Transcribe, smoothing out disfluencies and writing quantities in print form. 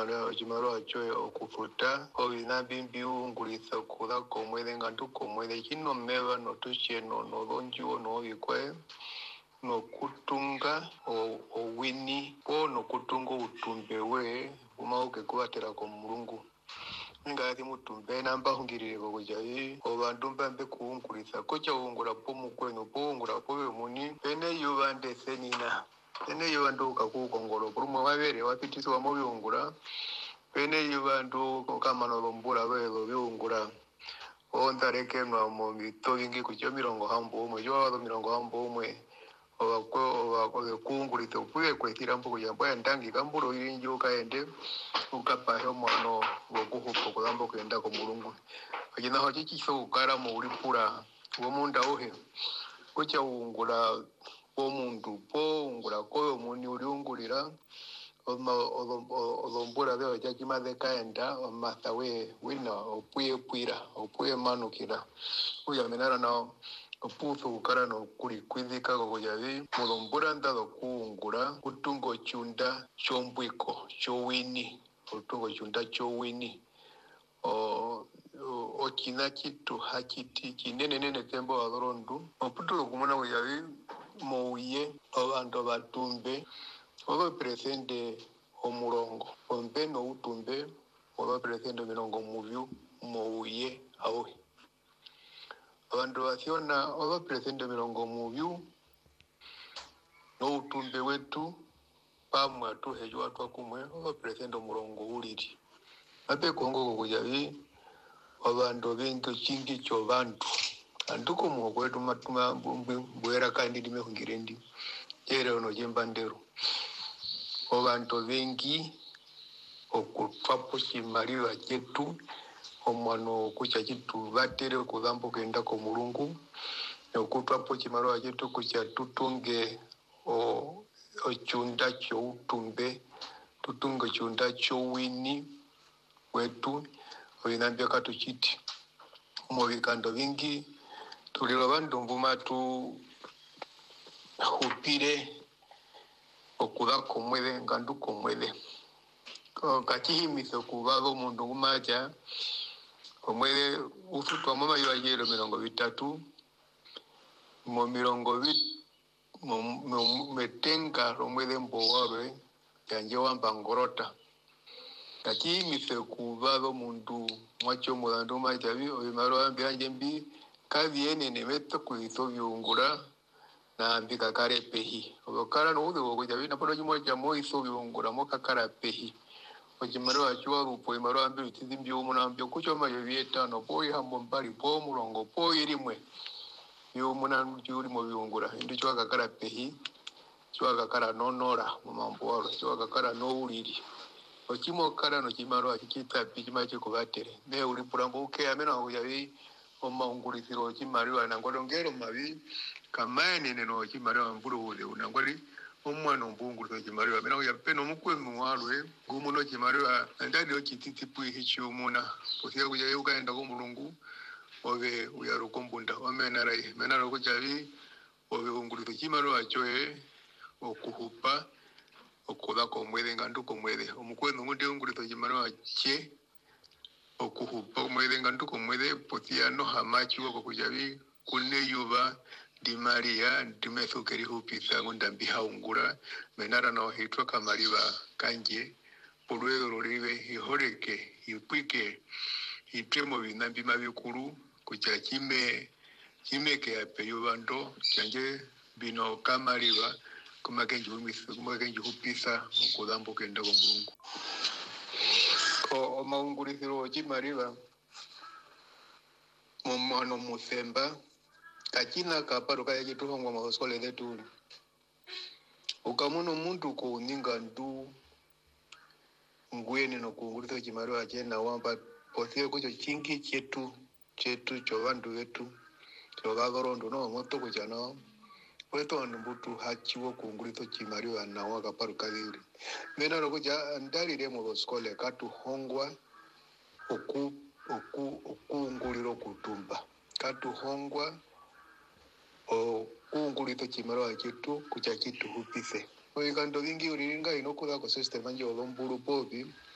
chimaro choe okufuta obina bimbi ungulisa kula komwele ngandu komwele kino meva no tucheno no lonjiwo no bikwe no kutunga o wini po no kutunga utumbe we umauke kubatera ko mulungu ngati mutumbe namba hungirire kujayi obantu mbambe kuungulisa kocha ungula po mukweno po ungula po muni pene yubande senina pene yubandu kakukongolo kurumwe wabere wapitisi wa mobiungula pene yubandu kamano lombula belo biungula ondareke no mo bitoyingi kucho mirongo hambo umwe yo mirongo hambo umwe obako kungulite upuye kwetira mbugo yambo yandangi kambulo irinjo kaende ukapa yo mono gokuhupo kulambo kwenda ko mulungu akina ho chichiso ukara mu ulipura wo munda ohe kucha ungula omundu po ungula koyo muni uliungulira olombula leo jakimaze kaenda omathawe wina opuye pwira opuye manukira uyamenara na opuso ukara no kuli kwizika gogoyavi mulombula ndalo kuungula kutungo chunda chombwiko chowini kutungo chunda chowini o china chitu hachiti chinene tembo adorondu oputulo kumona goyavi mouye abantu batumbe oba presente omurongo ombe no utumbe oba presente mirongo muvyu mouye awe abantu basiona oba presente mirongo muvyu no utumbe wetu pamwe atuhejo watu akumwe oba presente omurongo uliri ape kongo kujavi abantu bintu chingi cho bantu anduko mu kwetu matuma bwera kandi dimehungirendi ere ono jembandero obantu bengi okutwapo chimaliwa chetu omwano kucha chitu batere kudambo kenda ko mulungu okutwapo chimaliwa chetu kucha tutunge chunda cho utumbe tutunge chunda cho wini wetu oinambia katuchiti mu bikando bingi tulilo bandu mbumatu upire okuda komwede ngandu komwede kakihimiso kubado mundu ngumacha komwede ufutwa mama yajero 30 mo 20 metenga romwede mbowabe yanje wamba ngorota kakihimiso kubado mundu mwacho mudandu macha bi oyimaro ambiyanje mbi kaviene nemeto kuiso byungura na mbika kare pehi obokara no ude ogo jabi na pono jimo jamo iso byungura mo kakara pehi ojimaro achwa rupo imaro ambi tizimbi umuna mbyo kucho mayo vieta no boy hambo mbali po mulongo po irimwe yo muna njuri mo byungura ndicho kakara pehi chwa kakara nonora mu mambo walo chwa kakara no uliri ochimo kara no chimaro achita pichimache kubatere me ulipurambo uke amena ojabi omaungulisiro chimariwa na ngolongero mabi kamani neno chimariwa mburu ule unangoli omwana mbungulu chimariwa mena ya peno mukwemu walwe gumuno chimariwa ndadi ochititipu hicho muna posia kuja yukaenda ko mulungu obe uyarukombunda omenarai menaro kujavi obe ungulito chimariwa choe okuhupa okuda komwede ngandu komwede omukwenu ngunde ungulito chimariwa che okuhupa komwede ngandu komwede posia no hamachi wako kujavi kune yuba di Maria ndimeso keri hupisa ngundambi haungura menara no hitwa kamaliba kanje polwego lolive ihoreke ipwike itemo binambi mabikuru kucha chime ke apeyubando chanje bino kamaliba kumakenji umisa kumakenji hupisa okudambo kenda ko mulungu ko maungulisiro chimaliba momano musemba kachina kaparo kaya chituhongwa mahoskole letu ukamuno muntu kuninga ndu ngweni no kungulito chimariwa chena wamba posie kucho chingi chetu cho bandu wetu cho gagorondo no moto kuchana weto mbutu hachiwo kungulito chimariwa na waka paru kaliri mena ro kuja ndalire mu hoskole katuhongwa okunguliro kutumba katuhongwa kungulito chimaro chetu kucha chitu hupise oigando vingi uliringa inokuda ko system anje olomburu pobi